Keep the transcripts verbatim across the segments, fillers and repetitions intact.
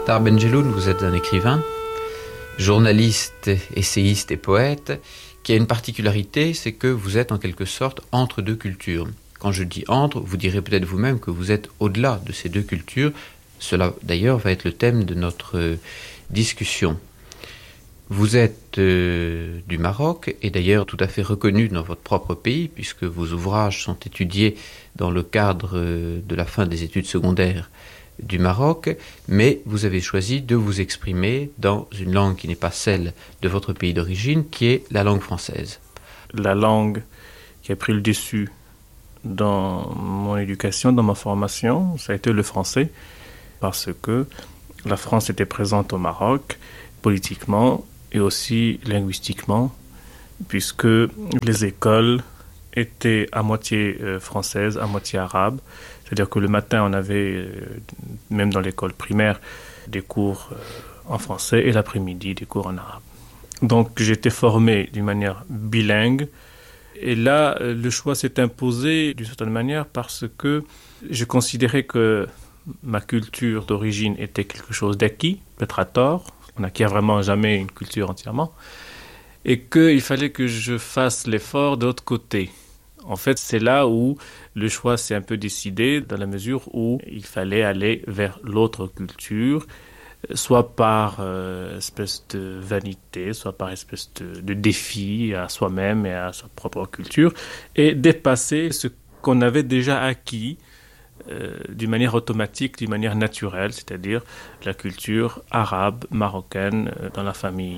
Tahar Benjelloun, vous êtes un écrivain, journaliste, essayiste et poète, qui a une particularité, c'est que vous êtes en quelque sorte entre deux cultures. Quand je dis entre, vous direz peut-être vous-même que vous êtes au-delà de ces deux cultures. Cela d'ailleurs va être le thème de notre euh, discussion. Vous êtes euh, du Maroc et d'ailleurs tout à fait reconnu dans votre propre pays puisque vos ouvrages sont étudiés dans le cadre euh, de la fin des études secondaires du Maroc, mais vous avez choisi de vous exprimer dans une langue qui n'est pas celle de votre pays d'origine, qui est la langue française. La langue qui a pris le dessus dans mon éducation, dans ma formation, ça a été le français, parce que la France était présente au Maroc, politiquement et aussi linguistiquement, puisque les écoles étaient à moitié euh, françaises, à moitié arabes. C'est-à-dire que le matin, on avait, euh, même dans l'école primaire, des cours euh, en français et l'après-midi, des cours en arabe. Donc j'étais formé d'une manière bilingue. Et là, euh, le choix s'est imposé d'une certaine manière parce que je considérais que ma culture d'origine était quelque chose d'acquis, peut-être à tort. On n'acquiert vraiment jamais une culture entièrement. Et qu'il fallait que je fasse l'effort de l'autre côté. En fait, c'est là où le choix s'est un peu décidé, dans la mesure où il fallait aller vers l'autre culture, soit par euh, espèce de vanité, soit par espèce de, de défi à soi-même et à sa propre culture, et dépasser ce qu'on avait déjà acquis euh, d'une manière automatique, d'une manière naturelle, c'est-à-dire la culture arabe, marocaine euh, dans la famille.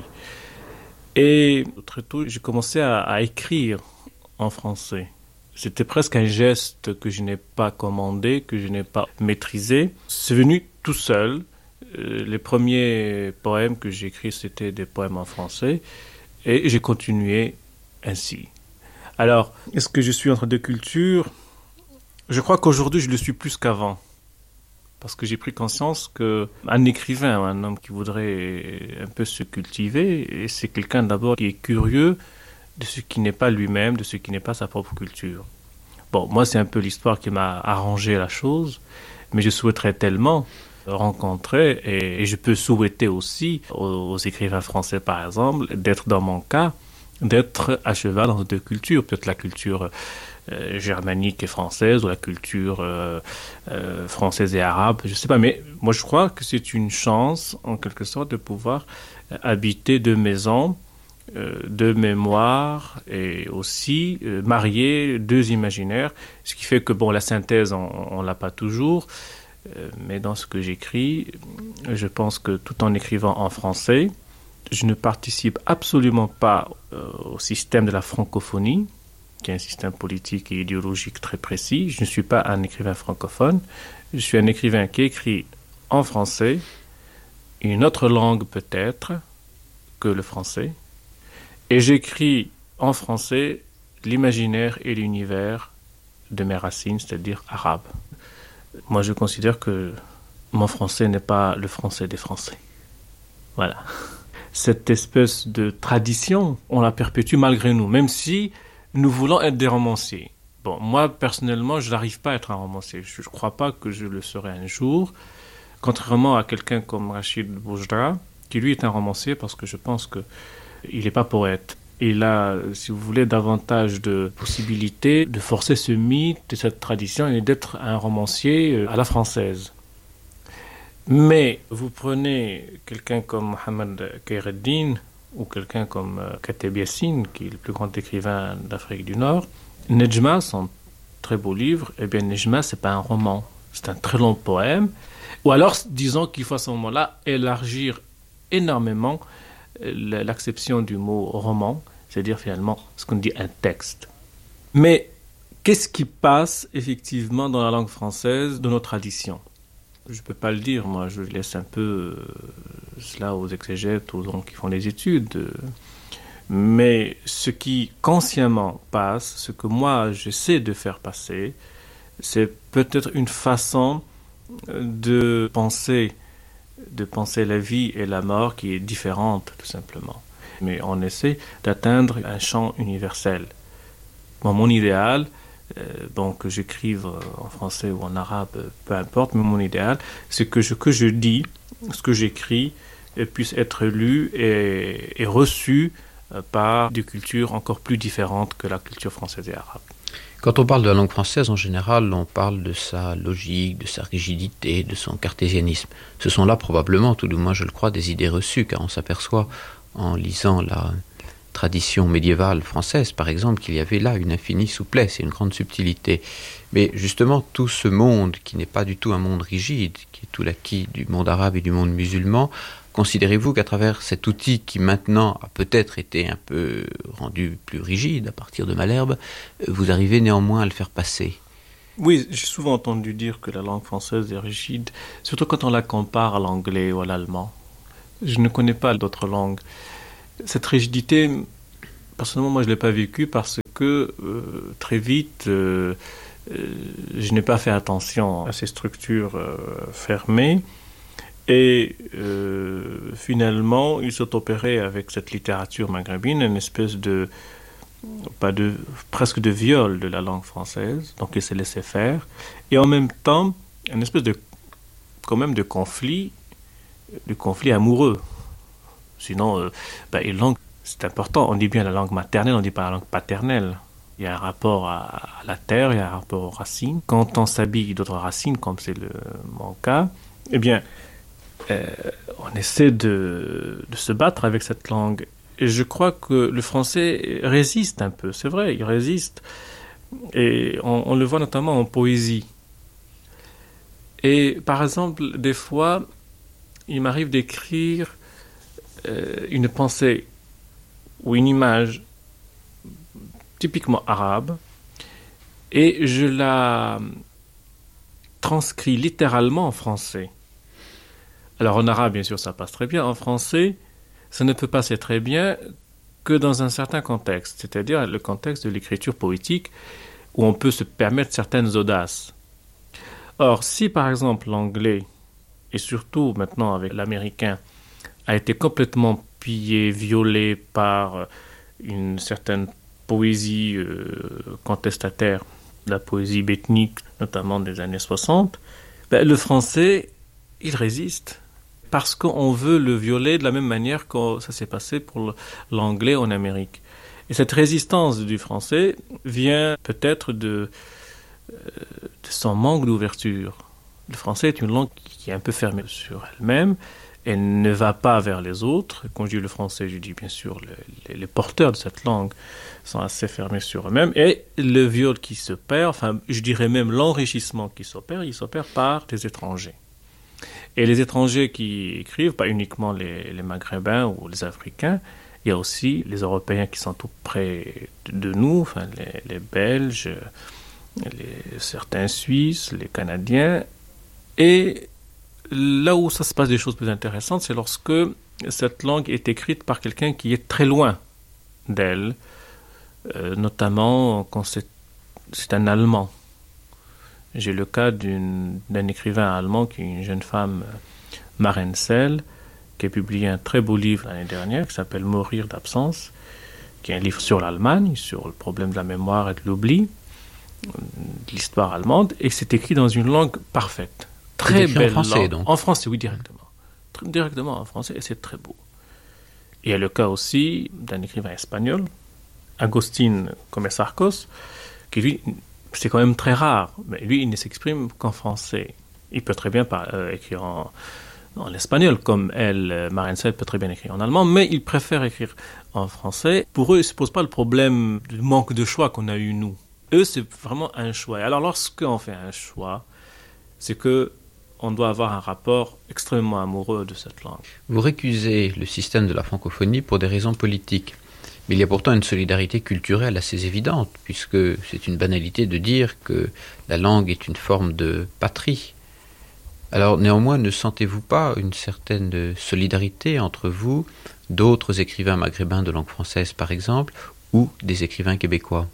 Et très tôt, j'ai commencé à, à écrire en français. C'était presque un geste que je n'ai pas commandé, que je n'ai pas maîtrisé. C'est venu tout seul. Euh, les premiers poèmes que j'ai écrits, c'était des poèmes en français. Et j'ai continué ainsi. Alors, est-ce que je suis entre deux cultures ? Je crois qu'aujourd'hui, je le suis plus qu'avant. Parce que j'ai pris conscience qu'un écrivain, un homme qui voudrait un peu se cultiver, et c'est quelqu'un d'abord qui est curieux de ce qui n'est pas lui-même, de ce qui n'est pas sa propre culture. Bon, moi, c'est un peu l'histoire qui m'a arrangé la chose, mais je souhaiterais tellement rencontrer, et, et je peux souhaiter aussi aux, aux écrivains français, par exemple, d'être dans mon cas, d'être à cheval dans deux cultures, peut-être la culture euh, germanique et française, ou la culture euh, euh, française et arabe, je ne sais pas, mais moi, je crois que c'est une chance, en quelque sorte, de pouvoir habiter deux maisons, Euh, deux mémoires et aussi euh, marier deux imaginaires, ce qui fait que bon, la synthèse on, on l'a pas toujours, euh, mais dans ce que j'écris, je pense que tout en écrivant en français, je ne participe absolument pas euh, au système de la francophonie, qui est un système politique et idéologique très précis. Je ne suis pas un écrivain francophone, je suis un écrivain qui écrit en français, une autre langue peut-être que le français. Et j'écris en français l'imaginaire et l'univers de mes racines, c'est-à-dire arabe. Moi, je considère que mon français n'est pas le français des Français. Voilà. Cette espèce de tradition, on la perpétue malgré nous, même si nous voulons être des romanciers. Bon, moi, personnellement, je n'arrive pas à être un romancier. Je ne crois pas que je le serai un jour, contrairement à quelqu'un comme Rachid Boujdra, qui lui est un romancier parce que je pense que il n'est pas poète. Il a, si vous voulez, davantage de possibilités de forcer ce mythe, de cette tradition, et d'être un romancier à la française. Mais vous prenez quelqu'un comme Mohamed Kheireddine ou quelqu'un comme Kateb Yassine, qui est le plus grand écrivain d'Afrique du Nord. Nejma, son très beau livre, eh bien Nejma, c'est pas un roman, c'est un très long poème. Ou alors, disons qu'il faut à ce moment-là élargir énormément l'acception du mot roman, c'est-à-dire finalement ce qu'on dit un texte. Mais qu'est-ce qui passe effectivement dans la langue française de nos traditions ? Je ne peux pas le dire, moi je laisse un peu euh, cela aux exégètes, aux gens qui font des études. Euh, mais ce qui consciemment passe, ce que moi j'essaie de faire passer, c'est peut-être une façon de penser de penser la vie et la mort qui est différente, tout simplement. Mais on essaie d'atteindre un champ universel. Bon, mon idéal, euh, bon, que j'écrive en français ou en arabe, peu importe, mais mon idéal, c'est que je, que je dis, ce que j'écris, puisse être lu et, et reçu par des cultures encore plus différentes que la culture française et arabe. Quand on parle de la langue française, en général, on parle de sa logique, de sa rigidité, de son cartésianisme. Ce sont là probablement, tout du moins je le crois, des idées reçues, car on s'aperçoit en lisant la tradition médiévale française, par exemple, qu'il y avait là une infinie souplesse et une grande subtilité. Mais justement, tout ce monde, qui n'est pas du tout un monde rigide, qui est tout l'acquis du monde arabe et du monde musulman, considérez-vous qu'à travers cet outil qui maintenant a peut-être été un peu rendu plus rigide à partir de Malherbe, vous arrivez néanmoins à le faire passer? Oui, j'ai souvent entendu dire que la langue française est rigide, surtout quand on la compare à l'anglais ou à l'allemand. Je ne connais pas d'autres langues. Cette rigidité, personnellement, moi je ne l'ai pas vécue parce que euh, très vite, euh, euh, je n'ai pas fait attention à ces structures euh, fermées. Et euh, finalement, il s'est opéré avec cette littérature maghrébine une espèce de, pas de, presque de viol de la langue française. Donc il s'est laissé faire. Et en même temps, une espèce de, quand même de conflit, de conflit amoureux. Sinon, euh, ben, une langue, c'est important. On dit bien la langue maternelle, on ne dit pas la langue paternelle. Il y a un rapport à, à la terre, il y a un rapport aux racines. Quand on s'habille d'autres racines, comme c'est le, mon cas, eh bien, Euh, on essaie de, de se battre avec cette langue. Et je crois que le français résiste un peu, c'est vrai, il résiste. Et on, on le voit notamment en poésie. Et par exemple, des fois, il m'arrive d'écrire euh, une pensée ou une image typiquement arabe, et je la transcris littéralement en français. Alors en arabe, bien sûr, ça passe très bien. En français, ça ne peut passer très bien que dans un certain contexte, c'est-à-dire le contexte de l'écriture poétique où on peut se permettre certaines audaces. Or, si par exemple l'anglais, et surtout maintenant avec l'américain, a été complètement pillé, violé par une certaine poésie euh, contestataire, la poésie béthnique, notamment des années soixante, ben, le français, il résiste. Parce qu'on veut le violer de la même manière que ça s'est passé pour l'anglais en Amérique. Et cette résistance du français vient peut-être de, de son manque d'ouverture. Le français est une langue qui est un peu fermée sur elle-même. Elle ne va pas vers les autres. Quand je dis le français, je dis bien sûr les, les porteurs de cette langue sont assez fermés sur eux-mêmes. Et le viol qui se perd, enfin je dirais même l'enrichissement qui s'opère, il s'opère par des étrangers. Et les étrangers qui écrivent, pas uniquement les, les Maghrébins ou les Africains, il y a aussi les Européens qui sont tout près de nous, enfin les, les Belges, les, certains Suisses, les Canadiens. Et là où ça se passe des choses plus intéressantes, c'est lorsque cette langue est écrite par quelqu'un qui est très loin d'elle, euh, notamment quand c'est, c'est un Allemand. J'ai le cas d'une, d'un écrivain allemand qui est une jeune femme, Maren Sell, qui a publié un très beau livre l'année dernière qui s'appelle Mourir d'absence, qui est un livre sur l'Allemagne, sur le problème de la mémoire et de l'oubli, de l'histoire allemande, et c'est écrit dans une langue parfaite. Très belle en français, langue. donc. En français, oui, directement. Directement en français, et c'est très beau. Il y a le cas aussi d'un écrivain espagnol, Agustín Comesarcos, qui lui... c'est quand même très rare, mais lui, il ne s'exprime qu'en français. Il peut très bien par, euh, écrire en, en espagnol, comme elle, Maren Sell, peut très bien écrire en allemand, mais il préfère écrire en français. Pour eux, il ne se pose pas le problème du manque de choix qu'on a eu, nous. Eux, c'est vraiment un choix. Alors, lorsqu'on fait un choix, c'est qu'on doit avoir un rapport extrêmement amoureux de cette langue. Vous récusez le système de la francophonie pour des raisons politiques. Mais il y a pourtant une solidarité culturelle assez évidente, puisque c'est une banalité de dire que la langue est une forme de patrie. Alors néanmoins, ne sentez-vous pas une certaine solidarité entre vous, d'autres écrivains maghrébins de langue française par exemple, ou des écrivains québécois?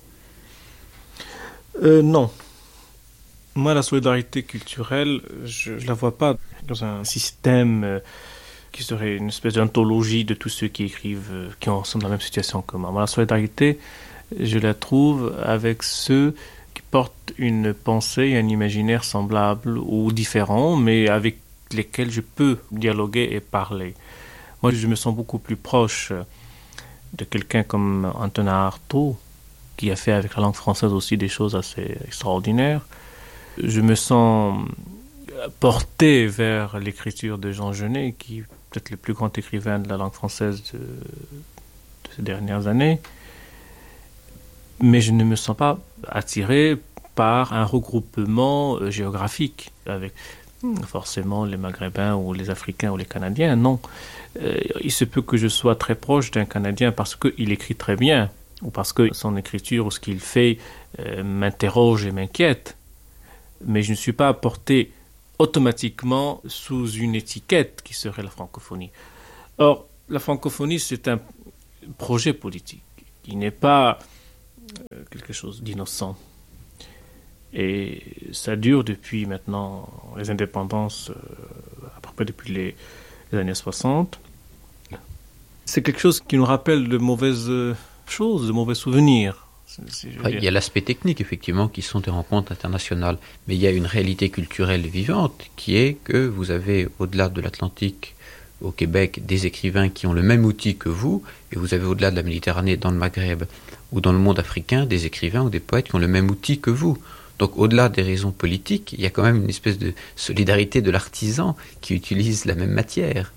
euh, Non. Moi, la solidarité culturelle, je ne la vois pas dans un système... Euh, qui serait une espèce d'anthologie de tous ceux qui écrivent, euh, qui sont dans la même situation que moi. La solidarité, je la trouve avec ceux qui portent une pensée, un imaginaire semblable ou différent, mais avec lesquels je peux dialoguer et parler. Moi, je me sens beaucoup plus proche de quelqu'un comme Antonin Artaud, qui a fait avec la langue française aussi des choses assez extraordinaires. Je me sens porté vers l'écriture de Jean Genet, qui est peut-être le plus grand écrivain de la langue française de, de ces dernières années. Mais je ne me sens pas attiré par un regroupement euh, géographique avec forcément les Maghrébins ou les Africains ou les Canadiens. Non, euh, il se peut que je sois très proche d'un Canadien parce qu'il écrit très bien ou parce que son écriture ou ce qu'il fait euh, m'interroge et m'inquiète. Mais je ne suis pas porté automatiquement sous une étiquette qui serait la francophonie. Or, la francophonie, c'est un projet politique qui n'est pas quelque chose d'innocent. Et ça dure depuis maintenant les indépendances, euh, à peu près depuis les, les années soixante. C'est quelque chose qui nous rappelle de mauvaises choses, de mauvais souvenirs. Si ouais, il y a l'aspect technique, effectivement, qui sont des rencontres internationales. Mais il y a une réalité culturelle vivante qui est que vous avez, au-delà de l'Atlantique, au Québec, des écrivains qui ont le même outil que vous, et vous avez au-delà de la Méditerranée, dans le Maghreb ou dans le monde africain, des écrivains ou des poètes qui ont le même outil que vous. Donc au-delà des raisons politiques, il y a quand même une espèce de solidarité de l'artisan qui utilise la même matière.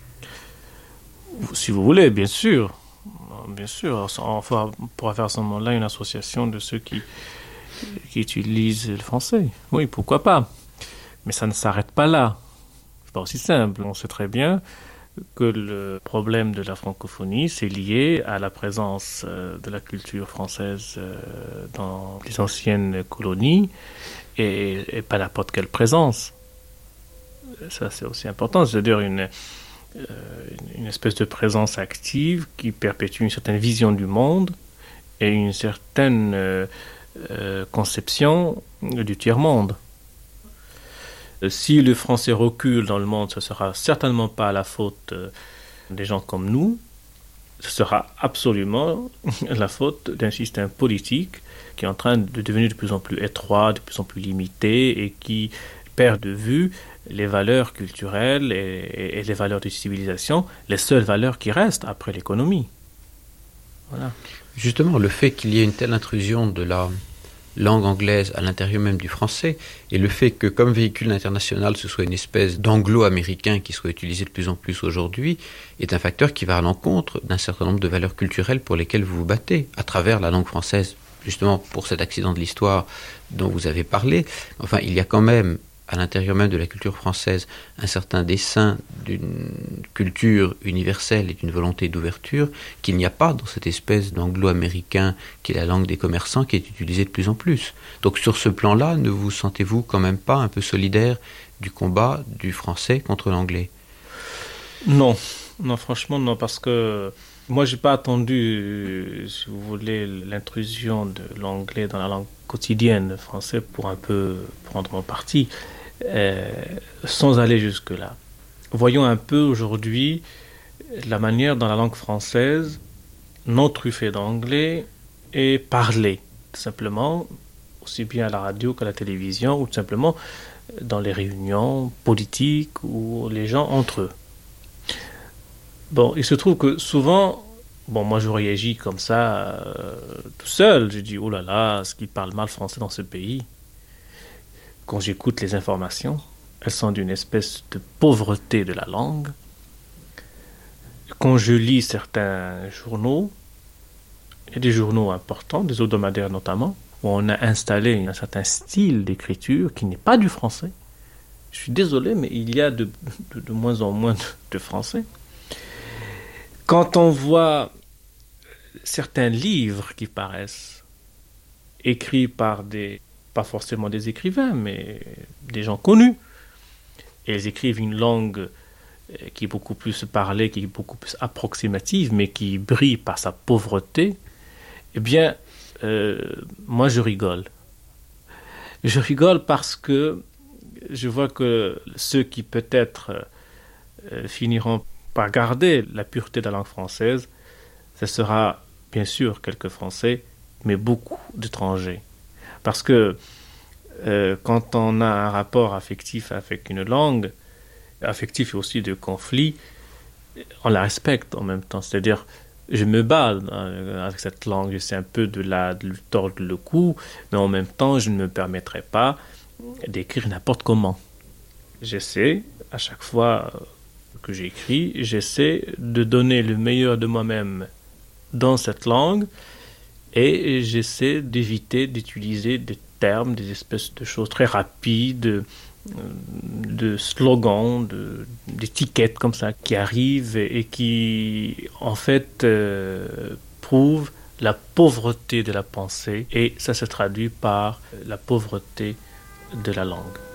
Si vous voulez, bien sûr. Bien sûr. Enfin, on pourra faire à ce moment-là une association de ceux qui, qui utilisent le français. Oui, pourquoi pas. Mais ça ne s'arrête pas là. C'est pas aussi simple. On sait très bien que le problème de la francophonie, c'est lié à la présence euh, de la culture française euh, dans les anciennes colonies et, et pas n'importe quelle présence. Ça, c'est aussi important. C'est-à-dire une, euh, une espèce de présence active qui perpétue une certaine vision du monde et une certaine euh, euh, conception du tiers-monde. Si le français recule dans le monde, ce ne sera certainement pas la faute des gens comme nous, ce sera absolument la faute d'un système politique qui est en train de devenir de plus en plus étroit, de plus en plus limité et qui perd de vue les valeurs culturelles et, et, et les valeurs de civilisation, les seules valeurs qui restent après l'économie. Voilà. Justement, le fait qu'il y ait une telle intrusion de la langue anglaise à l'intérieur même du français, et le fait que comme véhicule international ce soit une espèce d'anglo-américain qui soit utilisé de plus en plus aujourd'hui, est un facteur qui va à l'encontre d'un certain nombre de valeurs culturelles pour lesquelles vous vous battez, à travers la langue française, justement pour cet accident de l'histoire dont vous avez parlé. Enfin, il y a quand même à l'intérieur même de la culture française un certain dessein d'une culture universelle et d'une volonté d'ouverture qu'il n'y a pas dans cette espèce d'anglo-américain qui est la langue des commerçants qui est utilisée de plus en plus. Donc sur ce plan-là, ne vous sentez-vous quand même pas un peu solidaire du combat du français contre l'anglais ? Non, non, franchement non, parce que moi j'ai pas attendu, si vous voulez, l'intrusion de l'anglais dans la langue quotidienne française pour un peu prendre mon parti. Euh, sans aller jusque-là. Voyons un peu aujourd'hui la manière dont la langue française, non truffée d'anglais, est parlée, tout simplement, aussi bien à la radio qu'à la télévision, ou tout simplement dans les réunions politiques ou les gens entre eux. Bon, il se trouve que souvent, bon, moi je réagis comme ça, euh, tout seul, je dis, oh là là, est-ce qu'ils parlent mal français dans ce pays ? Quand j'écoute les informations, elles sont d'une espèce de pauvreté de la langue. Quand je lis certains journaux, il y a des journaux importants, des hebdomadaires notamment, où on a installé un certain style d'écriture qui n'est pas du français. Je suis désolé, mais il y a de, de, de moins en moins de, de français. Quand on voit certains livres qui paraissent écrits par des pas forcément des écrivains, mais des gens connus. Et ils écrivent une langue qui est beaucoup plus parlée, qui est beaucoup plus approximative, mais qui brille par sa pauvreté. Eh bien, euh, moi je rigole. Je rigole parce que je vois que ceux qui peut-être euh, finiront par garder la pureté de la langue française, ce sera bien sûr quelques Français, mais beaucoup d'étrangers. Parce que euh, quand on a un rapport affectif avec une langue, affectif et aussi de conflit, on la respecte en même temps. C'est-à-dire, je me bats avec cette langue, j'essaie un peu de la de lui tordre le cou, mais en même temps, je ne me permettrai pas d'écrire n'importe comment. J'essaie, à chaque fois que j'écris, j'essaie de donner le meilleur de moi-même dans cette langue et j'essaie d'éviter d'utiliser des termes, des espèces de choses très rapides, de slogans, de, d'étiquettes comme ça qui arrivent et, et qui en fait euh, prouvent la pauvreté de la pensée et ça se traduit par la pauvreté de la langue.